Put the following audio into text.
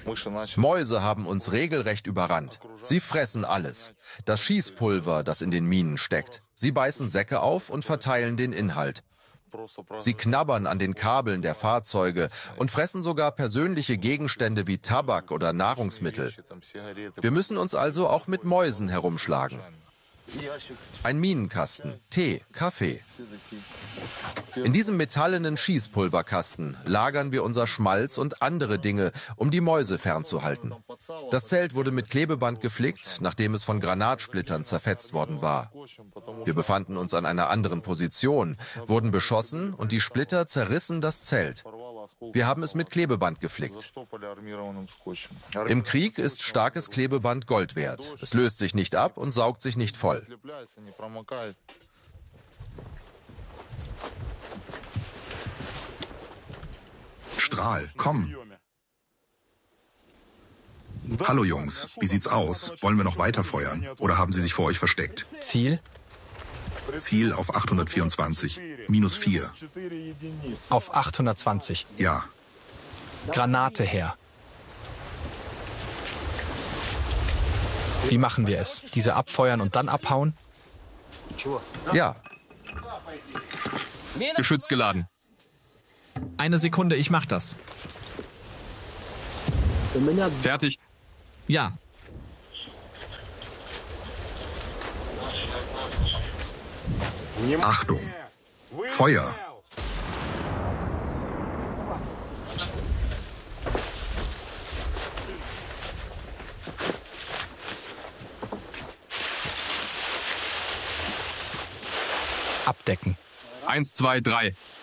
Mäuse haben uns regelrecht überrannt. Sie fressen alles. Das Schießpulver, das in den Minen steckt. Sie beißen Säcke auf und verteilen den Inhalt. Sie knabbern an den Kabeln der Fahrzeuge und fressen sogar persönliche Gegenstände wie Tabak oder Nahrungsmittel. Wir müssen uns also auch mit Mäusen herumschlagen. Ein Minenkasten, Tee, Kaffee. In diesem metallenen Schießpulverkasten lagern wir unser Schmalz und andere Dinge, um die Mäuse fernzuhalten. Das Zelt wurde mit Klebeband geflickt, nachdem es von Granatsplittern zerfetzt worden war. Wir befanden uns an einer anderen Position, wurden beschossen und die Splitter zerrissen das Zelt. Wir haben es mit Klebeband geflickt. Im Krieg ist starkes Klebeband Gold wert. Es löst sich nicht ab und saugt sich nicht voll. Strahl, komm. Hallo Jungs, wie sieht's aus? Wollen wir noch weiter feuern? Oder haben sie sich vor euch versteckt? Ziel? Ziel auf 824, -4. Auf 820. Ja. Granate her. Wie machen wir es? Diese abfeuern und dann abhauen? Ja. Geschütz geladen. Eine Sekunde, ich mach das. Fertig. Ja. Achtung. Feuer. Abdecken. 1, 2, 3.